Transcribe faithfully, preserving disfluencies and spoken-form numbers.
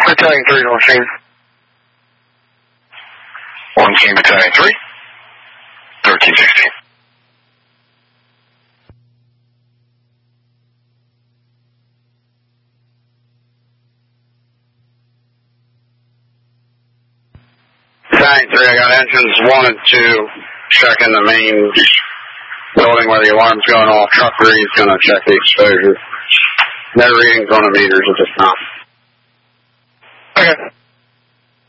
Battalion three, one team. one team, Battalion three. thirteen sixteen. Battalion three, I got engines one and two. Checking the main building where the alarm's going off. Truck read's going to check the exposure. No readings on the meters at this time.